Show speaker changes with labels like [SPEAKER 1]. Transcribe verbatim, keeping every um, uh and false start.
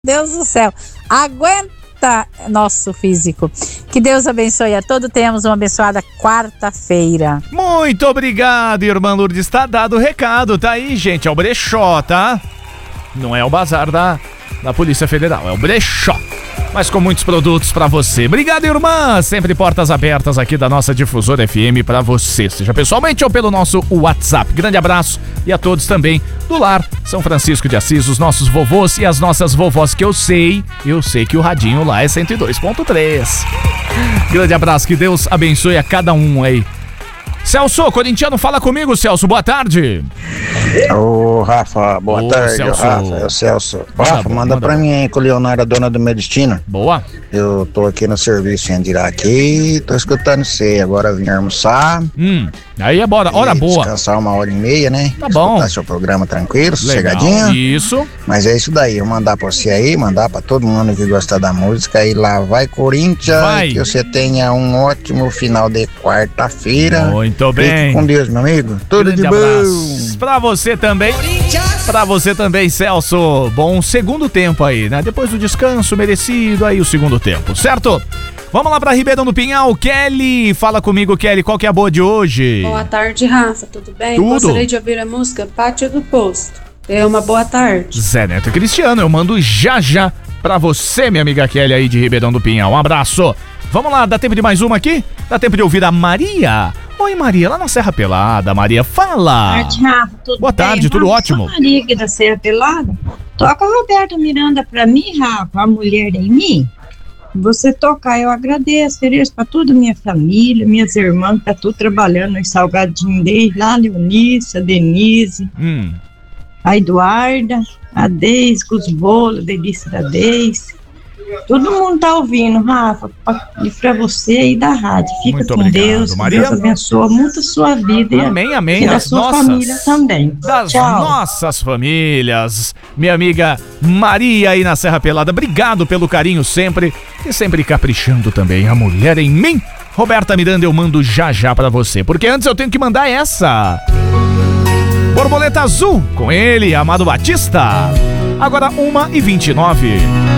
[SPEAKER 1] Deus do céu, aguenta nosso físico. Que Deus abençoe a todos. Tenhamos uma abençoada quarta-feira.
[SPEAKER 2] Muito obrigado, irmã Lourdes. Tá dado o recado, tá aí, gente. É o brechó, tá? Não é o bazar da, da Polícia Federal, é o brechó. Mas com muitos produtos pra você. Obrigado, irmã. Sempre portas abertas aqui da nossa Difusora F M pra você, seja pessoalmente ou pelo nosso WhatsApp. Grande abraço e a todos também do lar São Francisco de Assis, os nossos vovôs e as nossas vovós, que eu sei, eu sei que o radinho lá é cento e dois ponto três. Grande abraço, que Deus abençoe a cada um aí. Celso, corintiano, fala comigo, Celso, boa tarde.
[SPEAKER 3] Ô, Rafa, boa
[SPEAKER 2] Ô,
[SPEAKER 3] tarde,
[SPEAKER 2] Celso.
[SPEAKER 3] Rafa, é o Celso.
[SPEAKER 2] Manda,
[SPEAKER 3] Rafa, manda,
[SPEAKER 2] manda
[SPEAKER 3] pra
[SPEAKER 2] bom.
[SPEAKER 3] mim aí, com o Leonardo, a dona do meu destino.
[SPEAKER 2] Boa.
[SPEAKER 3] Eu tô aqui no serviço em Andirá aqui, tô escutando você, agora vim almoçar.
[SPEAKER 2] Hum, aí é bora, hora
[SPEAKER 3] e
[SPEAKER 2] boa.
[SPEAKER 3] Descansar uma hora e meia, né?
[SPEAKER 2] Tá bom.
[SPEAKER 3] Escutar seu programa tranquilo,
[SPEAKER 2] Legal,
[SPEAKER 3] sossegadinho.
[SPEAKER 2] isso.
[SPEAKER 3] Mas é isso daí, eu mandar pra você aí, mandar pra todo mundo que gosta da música. E lá vai, Corinthians,
[SPEAKER 2] Vai.
[SPEAKER 3] que você tenha um ótimo final de quarta-feira.
[SPEAKER 2] Muito
[SPEAKER 3] Fique
[SPEAKER 2] bem.
[SPEAKER 3] com Deus, meu amigo. Tudo
[SPEAKER 2] Grande
[SPEAKER 3] de bom.
[SPEAKER 2] abraço. Pra você também. Pra você também, Celso. Bom segundo tempo aí, né? Depois do descanso merecido, aí o segundo tempo, certo? Vamos lá pra Ribeirão do Pinhal. Kelly, fala comigo, Kelly. Qual que é a boa de hoje?
[SPEAKER 4] Boa tarde, Rafa. Tudo bem?
[SPEAKER 2] Tudo.
[SPEAKER 4] Gostaria de ouvir a música Pátio do Posto. É uma boa tarde.
[SPEAKER 2] Zé Neto e Cristiano, eu mando já já pra você, minha amiga Kelly aí de Ribeirão do Pinhal. Um abraço. Vamos lá, dá tempo de mais uma aqui? Dá tempo de ouvir a Maria? Oi, Maria, lá na Serra Pelada. Maria, fala.
[SPEAKER 5] Boa tarde, Rafa. Tudo
[SPEAKER 2] Boa
[SPEAKER 5] bem?
[SPEAKER 2] tarde, tudo
[SPEAKER 5] Rafa,
[SPEAKER 2] ótimo.
[SPEAKER 5] sou Maria aqui da Serra Pelada. Toca a Roberta Miranda pra mim, Rafa, a mulher em mim. Você tocar, eu agradeço. Ofereço pra toda a minha família, minhas irmãs, que tá tudo trabalhando em Salgadinho, desde lá, a Leonice, a Denise,
[SPEAKER 2] Hum.
[SPEAKER 5] a Eduarda, a Deise, com os bolos, a delícia da Deise. Todo mundo tá ouvindo, Rafa, pra, e pra você e da rádio. Fica
[SPEAKER 2] Muito
[SPEAKER 5] com
[SPEAKER 2] obrigado,
[SPEAKER 5] Deus, que
[SPEAKER 2] Maria.
[SPEAKER 5] Deus abençoa muito a sua vida e a-
[SPEAKER 2] Amém, amém.
[SPEAKER 5] e da
[SPEAKER 2] Das
[SPEAKER 5] sua
[SPEAKER 2] nossas.
[SPEAKER 5] família também.
[SPEAKER 2] Das
[SPEAKER 5] Tchau.
[SPEAKER 2] nossas famílias. Minha amiga Maria aí na Serra Pelada, obrigado pelo carinho sempre e sempre caprichando também. A mulher em mim. Roberta Miranda, eu mando já já pra você, porque antes eu tenho que mandar essa. Borboleta Azul, com ele, Amado Batista. Agora uma e vinte e nove.